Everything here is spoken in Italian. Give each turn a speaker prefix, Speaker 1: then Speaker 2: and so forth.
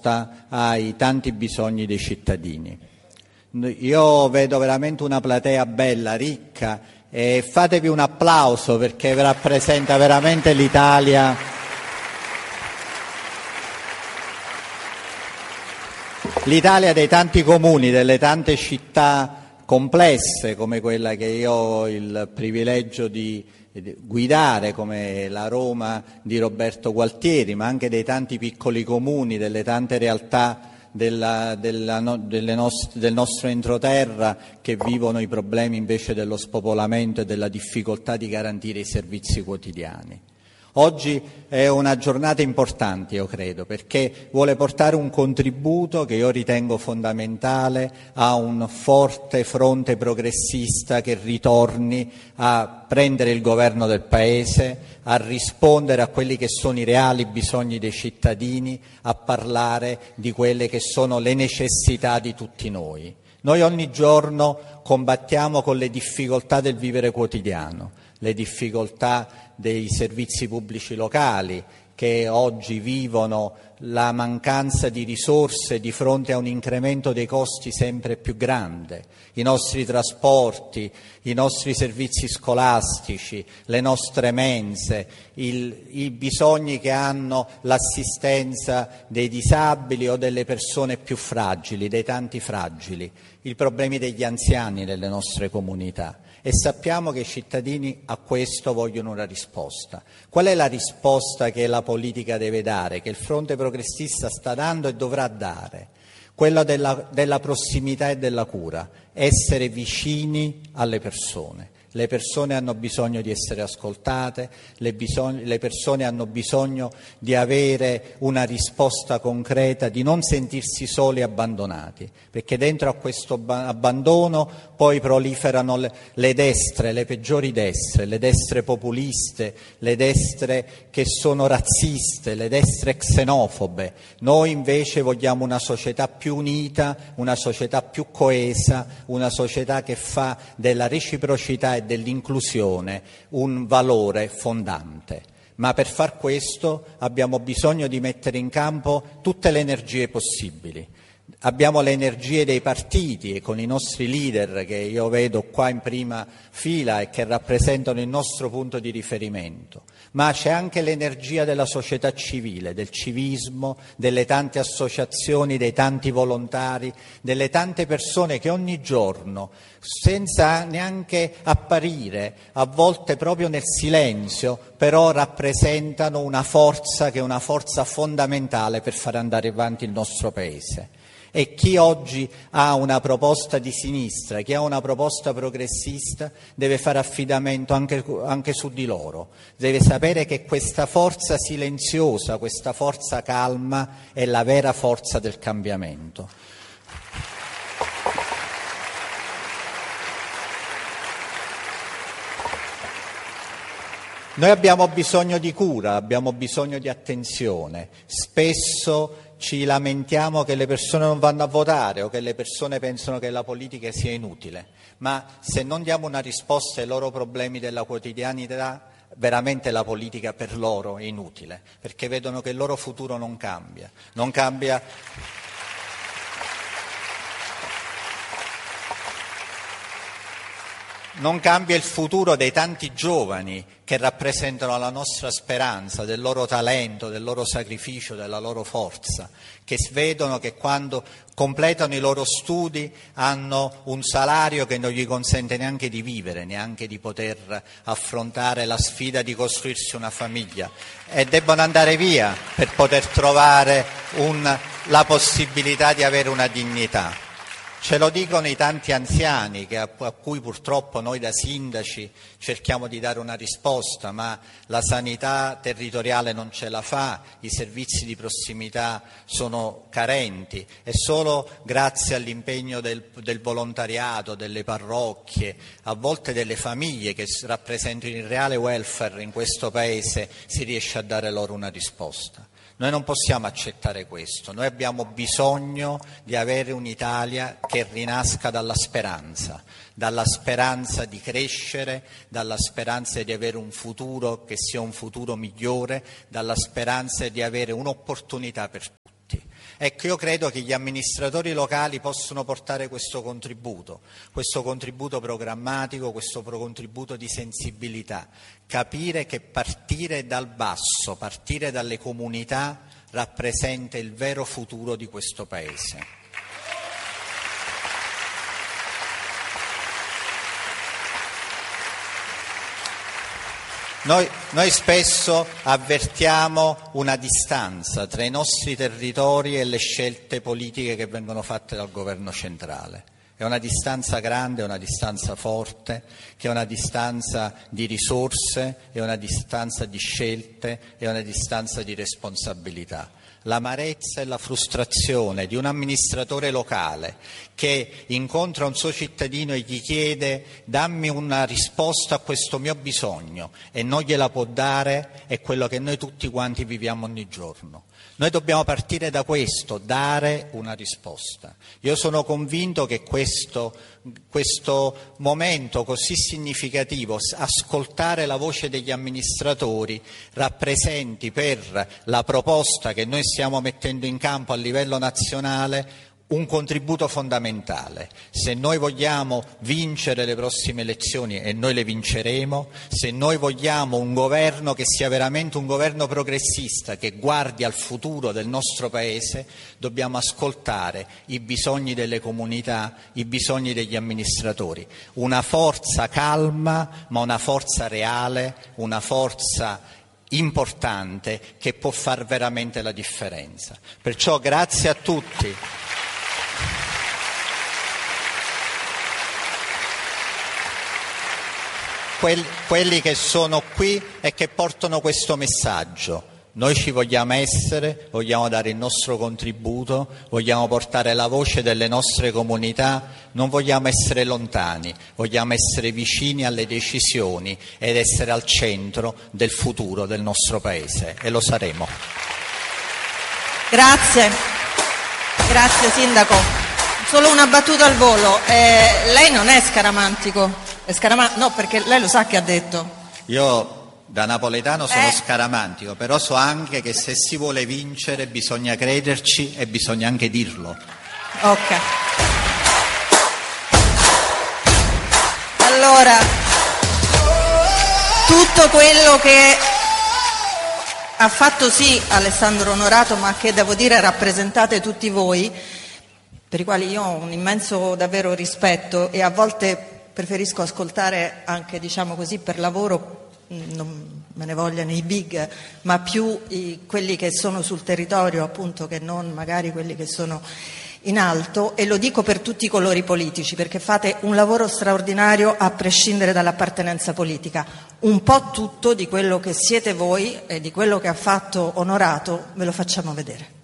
Speaker 1: risposta ai tanti bisogni dei cittadini. Io vedo veramente una platea bella, ricca, e fatevi un applauso perché rappresenta veramente l'Italia. L'Italia dei tanti comuni, delle tante città complesse come quella che io ho il privilegio di guidare, come la Roma di Roberto Gualtieri, ma anche dei tanti piccoli comuni, delle tante realtà del nostro entroterra che vivono i problemi invece dello spopolamento e della difficoltà di garantire i servizi quotidiani. Oggi è una giornata importante, io credo, perché vuole portare un contributo che io ritengo fondamentale a un forte fronte progressista che ritorni a prendere il governo del Paese, a rispondere a quelli che sono i reali bisogni dei cittadini, a parlare di quelle che sono le necessità di tutti noi. Noi ogni giorno combattiamo con le difficoltà del vivere quotidiano, le difficoltà dei servizi pubblici locali che oggi vivono la mancanza di risorse di fronte a un incremento dei costi sempre più grande, i nostri trasporti, i nostri servizi scolastici, le nostre mense, i bisogni che hanno l'assistenza dei disabili o delle persone più fragili, dei tanti fragili, i problemi degli anziani nelle nostre comunità. E sappiamo che i cittadini a questo vogliono una risposta. Qual è la risposta che la politica deve dare, che il fronte progressista sta dando e dovrà dare? Quella della prossimità e della cura, essere vicini alle persone. Le persone hanno bisogno di essere ascoltate, le persone hanno bisogno di avere una risposta concreta, di non sentirsi soli e abbandonati, perché dentro a questo abbandono poi proliferano le destre, le peggiori destre, le destre populiste, le destre che sono razziste, le destre xenofobe. Noi invece vogliamo una società più unita, una società più coesa, una società che fa della reciprocità e dell'inclusione un valore fondante. Ma per far questo abbiamo bisogno di mettere in campo tutte le energie possibili. Abbiamo le energie dei partiti e con i nostri leader che io vedo qua in prima fila e che rappresentano il nostro punto di riferimento, ma c'è anche l'energia della società civile, del civismo, delle tante associazioni, dei tanti volontari, delle tante persone che ogni giorno, senza neanche apparire, a volte proprio nel silenzio, però rappresentano una forza che è una forza fondamentale per far andare avanti il nostro Paese. E chi oggi ha una proposta di sinistra, chi ha una proposta progressista, deve fare affidamento anche su di loro. Deve sapere che questa forza silenziosa, questa forza calma è la vera forza del cambiamento. Noi abbiamo bisogno di cura, abbiamo bisogno di attenzione. Spesso ci lamentiamo che le persone non vanno a votare o che le persone pensano che la politica sia inutile, ma se non diamo una risposta ai loro problemi della quotidianità, veramente la politica per loro è inutile, perché vedono che il loro futuro non cambia. Non cambia il futuro dei tanti giovani che rappresentano la nostra speranza, del loro talento, del loro sacrificio, della loro forza, che vedono che quando completano i loro studi hanno un salario che non gli consente neanche di vivere, neanche di poter affrontare la sfida di costruirsi una famiglia e debbono andare via per poter trovare la possibilità di avere una dignità. Ce lo dicono i tanti anziani a cui purtroppo noi da sindaci cerchiamo di dare una risposta, ma la sanità territoriale non ce la fa, i servizi di prossimità sono carenti e solo grazie all'impegno del volontariato, delle parrocchie, a volte delle famiglie che rappresentano il reale welfare in questo Paese si riesce a dare loro una risposta. Noi non possiamo accettare questo, noi abbiamo bisogno di avere un'Italia che rinasca dalla speranza di crescere, dalla speranza di avere un futuro che sia un futuro migliore, dalla speranza di avere un'opportunità per tutti. Ecco, io credo che gli amministratori locali possono portare questo contributo programmatico, questo contributo di sensibilità, capire che partire dal basso, partire dalle comunità rappresenta il vero futuro di questo Paese. Noi spesso avvertiamo una distanza tra i nostri territori e le scelte politiche che vengono fatte dal governo centrale. È una distanza grande, è una distanza forte, che è una distanza di risorse, è una distanza di scelte, è una distanza di responsabilità. L'amarezza e la frustrazione di un amministratore locale che incontra un suo cittadino e gli chiede dammi una risposta a questo mio bisogno e non gliela può dare è quello che noi tutti quanti viviamo ogni giorno. Noi dobbiamo partire da questo, dare una risposta. Io sono convinto che questo momento così significativo, ascoltare la voce degli amministratori, rappresenti per la proposta che noi stiamo mettendo in campo a livello nazionale un contributo fondamentale. Se noi vogliamo vincere le prossime elezioni, e noi le vinceremo, se noi vogliamo un governo che sia veramente un governo progressista, che guardi al futuro del nostro Paese, dobbiamo ascoltare i bisogni delle comunità, i bisogni degli amministratori. Una forza calma, ma una forza reale, una forza importante che può far veramente la differenza. Perciò grazie a tutti. Quelli che sono qui e che portano questo messaggio. Noi ci vogliamo essere, vogliamo dare il nostro contributo, vogliamo portare la voce delle nostre comunità, non vogliamo essere lontani, vogliamo essere vicini alle decisioni ed essere al centro del futuro del nostro Paese, e lo saremo.
Speaker 2: Grazie Sindaco. Solo una battuta al volo, lei non è scaramantico. No, perché lei lo sa che ha detto.
Speaker 1: Io da napoletano sono scaramantico, però so anche che se si vuole vincere bisogna crederci e bisogna anche dirlo.
Speaker 2: Ok. Allora, tutto quello che ha fatto sì Alessandro Onorato, ma che devo dire rappresentate tutti voi, per i quali io ho un immenso davvero rispetto e a volte preferisco ascoltare anche, diciamo così, per lavoro, non me ne vogliano i big, ma più quelli che sono sul territorio, appunto, che non magari quelli che sono in alto, e lo dico per tutti i colori politici, perché fate un lavoro straordinario a prescindere dall'appartenenza politica. Un po' tutto di quello che siete voi e di quello che ha fatto Onorato ve lo facciamo vedere.